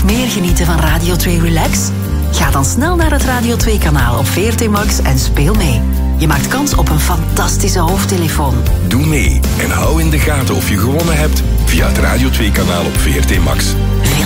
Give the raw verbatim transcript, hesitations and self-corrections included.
nog meer genieten van Radio twee Relax? Ga dan snel naar het Radio twee kanaal op V R T Max en speel mee. Je maakt kans op een fantastische hoofdtelefoon. Doe mee en hou in de gaten of je gewonnen hebt via het Radio twee kanaal op V R T Max.